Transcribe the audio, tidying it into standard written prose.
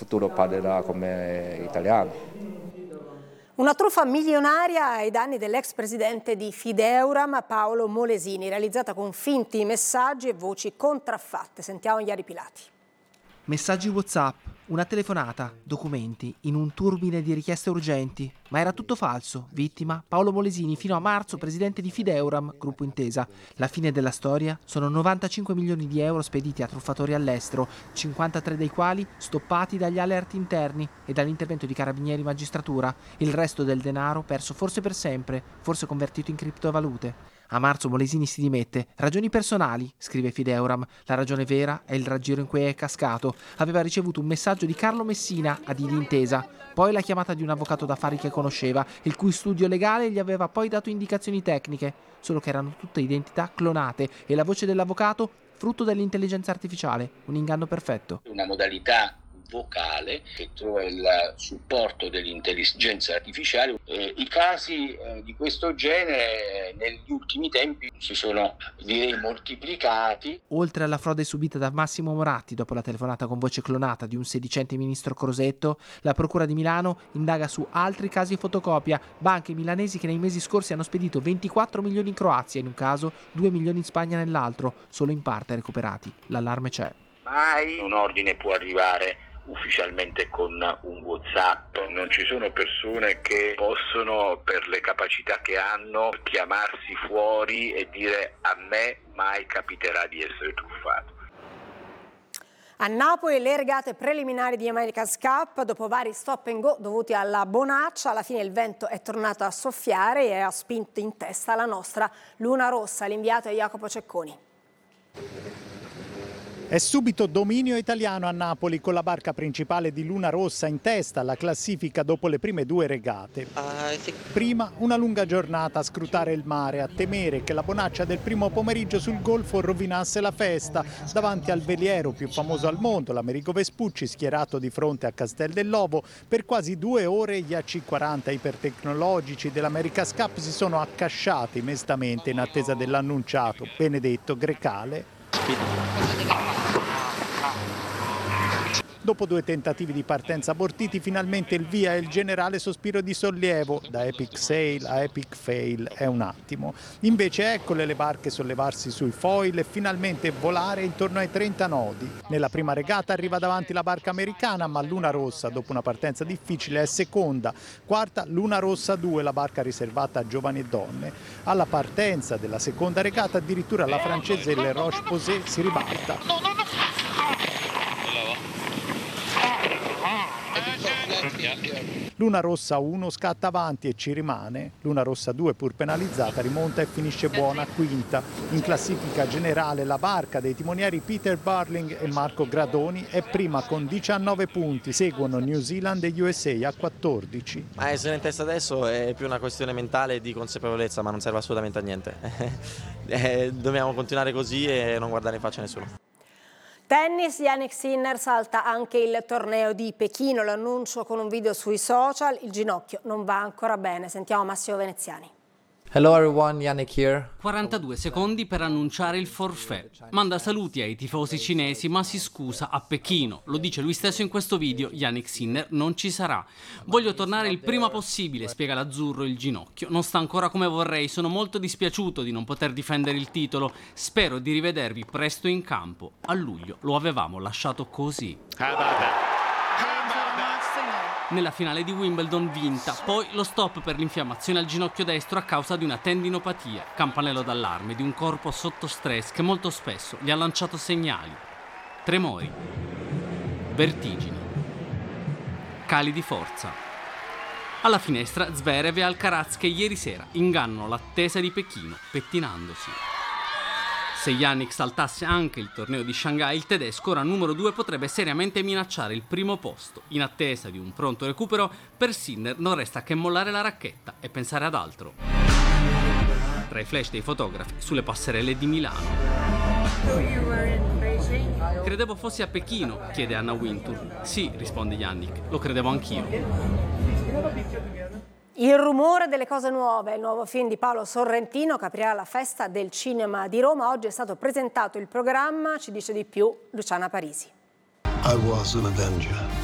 futuro parlerà come italiano. Una truffa milionaria ai danni dell'ex presidente di Fideuram, Paolo Molesini, realizzata con finti messaggi e voci contraffatte. Sentiamo Iari Pilati. Messaggi WhatsApp, una telefonata, documenti, in un turbine di richieste urgenti. Ma era tutto falso. Vittima Paolo Molesini, fino a marzo presidente di Fideuram, gruppo Intesa. La fine della storia? Sono 95 milioni di euro spediti a truffatori all'estero, 53 dei quali stoppati dagli alert interni e dall'intervento di carabinieri e magistratura. Il resto del denaro perso forse per sempre, forse convertito in criptovalute. A marzo Molesini si dimette. Ragioni personali, scrive Fideuram. La ragione vera è il raggiro in cui è cascato. Aveva ricevuto un messaggio di Carlo Messina a Didi Intesa, poi la chiamata di un avvocato d'affari che conosceva, il cui studio legale gli aveva poi dato indicazioni tecniche, solo che erano tutte identità clonate e la voce dell'avvocato frutto dell'intelligenza artificiale, un inganno perfetto. Una modalità vocale che trova il supporto dell'intelligenza artificiale. I casi di questo genere negli ultimi tempi si sono, direi, moltiplicati. Oltre alla frode subita da Massimo Moratti dopo la telefonata con voce clonata di un sedicente ministro Crosetto, la Procura di Milano indaga su altri casi fotocopia, banche milanesi che nei mesi scorsi hanno spedito 24 milioni in Croazia in un caso, 2 milioni in Spagna nell'altro, solo in parte recuperati. L'allarme c'è. Mai un ordine può arrivare ufficialmente con un WhatsApp. Non ci sono persone che possono, per le capacità che hanno, chiamarsi fuori e dire: a me mai capiterà di essere truffato. A Napoli le regate preliminari di America's Cup, dopo vari stop and go dovuti alla bonaccia, alla fine il vento è tornato a soffiare e ha spinto in testa la nostra Luna Rossa. L'inviato è Jacopo Cecconi. È subito dominio italiano a Napoli con la barca principale di Luna Rossa in testa alla classifica dopo le prime due regate. Prima una lunga giornata a scrutare il mare, a temere che la bonaccia del primo pomeriggio sul Golfo rovinasse la festa. Davanti al veliero più famoso al mondo, l'Americo Vespucci, schierato di fronte a Castel dell'Ovo, per quasi 2 ore gli AC-40 ipertecnologici dell'America's Cup si sono accasciati mestamente in attesa dell'annunciato Benedetto Grecale. Dopo 2 tentativi di partenza abortiti, finalmente il via e il generale sospiro di sollievo. Da epic sail a epic fail è un attimo. Invece eccole le barche sollevarsi sui foil e finalmente volare intorno ai 30 nodi. Nella prima regata arriva davanti la barca americana, ma Luna Rossa, dopo una partenza difficile, è seconda. Quarta, Luna Rossa 2, la barca riservata a giovani e donne. Alla partenza della seconda regata addirittura la francese Le Roche-Posay si ribalta. Luna Rossa 1 scatta avanti e ci rimane. Luna Rossa 2, pur penalizzata, rimonta e finisce buona quinta. In classifica generale la barca dei timonieri Peter Barling e Marco Gradoni è prima con 19 punti. Seguono New Zealand e USA a 14. Ma essere in testa adesso è più una questione mentale di consapevolezza, ma non serve assolutamente a niente. Dobbiamo continuare così e non guardare in faccia a nessuno. Tennis, Jannik Sinner salta anche il torneo di Pechino, l'annuncio con un video sui social, il ginocchio non va ancora bene. Sentiamo Massimo Veneziani. Hello everyone, Jannik here. 42 secondi per annunciare il forfait. Manda saluti ai tifosi cinesi ma si scusa a Pechino. Lo dice lui stesso in questo video, Jannik Sinner non ci sarà. Voglio tornare il prima possibile, spiega l'azzurro, il ginocchio non sta ancora come vorrei, sono molto dispiaciuto di non poter difendere il titolo. Spero di rivedervi presto in campo. A luglio lo avevamo lasciato così. Nella finale di Wimbledon vinta, poi lo stop per l'infiammazione al ginocchio destro a causa di una tendinopatia, campanello d'allarme di un corpo sotto stress che molto spesso gli ha lanciato segnali. Tremori, vertigini, cali di forza. Alla finestra Zverev e Alcaraz che ieri sera ingannano l'attesa di Pechino, pettinandosi. Se Jannik saltasse anche il torneo di Shanghai, il tedesco, ora numero 2, potrebbe seriamente minacciare il primo posto. In attesa di un pronto recupero, per Sinner non resta che mollare la racchetta e pensare ad altro. Tra i flash dei fotografi sulle passerelle di Milano. Credevo fossi a Pechino, chiede Anna Wintour. Sì, risponde Jannik, lo credevo anch'io. Il rumore delle cose nuove, il nuovo film di Paolo Sorrentino che aprirà la festa del cinema di Roma. Oggi è stato presentato il programma, ci dice di più Luciana Parisi. I was an Avenger.